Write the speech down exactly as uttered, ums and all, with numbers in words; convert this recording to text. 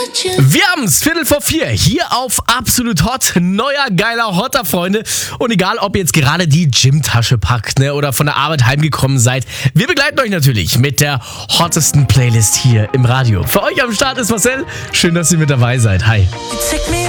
Wir haben's, Viertel vor vier, hier auf Absolut Hot, neuer, geiler Hotter, Freunde. Und egal, ob ihr jetzt gerade die Gymtasche packt, ne, oder von der Arbeit heimgekommen seid, wir begleiten euch natürlich mit der hottesten Playlist hier im Radio. Für euch am Start ist Marcel, schön, dass ihr mit dabei seid. Hi.